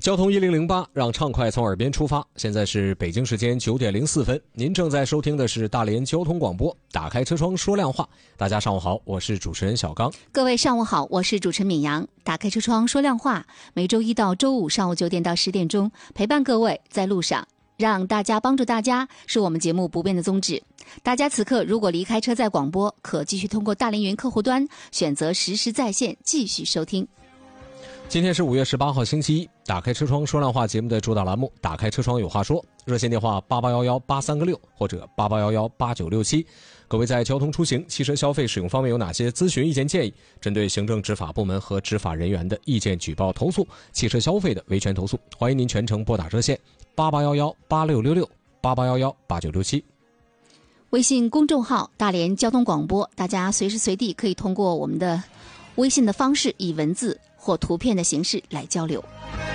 交通1008，让畅快从耳边出发。现在是北京时间9点04分，您正在收听的是大连交通广播。打开车窗说亮话，大家上午好，我是主持人小刚。 各位上午好，我是主持人闵阳。打开车窗说亮话，每周一到周五上午9点到10点钟，陪伴各位在路上，让大家帮助大家，是我们节目不变的宗旨。大家此刻如果离开车载广播，可继续通过大连云客户端选择实时在线继续收听。 今天是5月18号星期一，打开车窗说亮话节目的主打栏目打开车窗有话说，热线电话88118336或者88118967。各位在交通出行、汽车消费使用方面有哪些咨询意见建议？针对行政执法部门和执法人员的意见举报投诉、汽车消费的维权投诉，欢迎您全程拨打热线88118666 88118967。 微信公众号大连交通广播，大家随时随地可以通过我们的微信的方式，以文字或图片的形式来交流。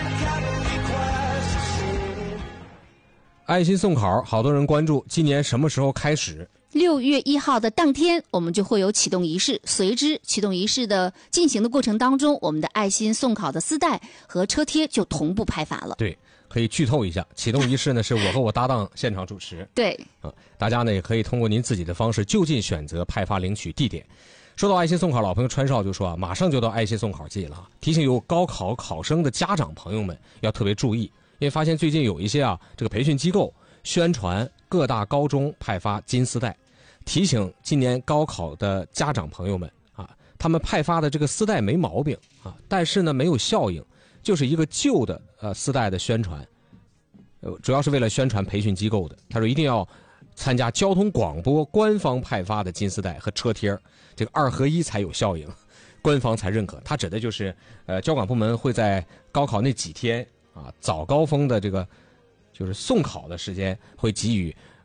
爱心送考，好多人关注今年什么时候开始 ？6月1号的当天，我们就会有启动仪式。随之启动仪式的进行的过程当中，我们的爱心送考的丝带和车贴就同步派发了。 对，可以剧透一下，启动仪式呢是我和我搭档现场主持。 对， 大家呢也可以通过您自己的方式就近选择派发领取地点。说到爱心送考，老朋友川少就说马上就到爱心送考季了，提醒有高考考生的家长朋友们要特别注意，因为发现最近有一些这个培训机构宣传各大高中派发金丝带，提醒今年高考的家长朋友们他们派发的这个丝带没毛病但是呢没有效应，就是一个旧的丝带的宣传，主要是为了宣传培训机构的。他说一定要参加交通广播官方派发的金丝带和车贴，这个2合1才有效应，官方才认可。他指的就是交管部门会在高考那几天早高峰的这个就是送考的时间，会给予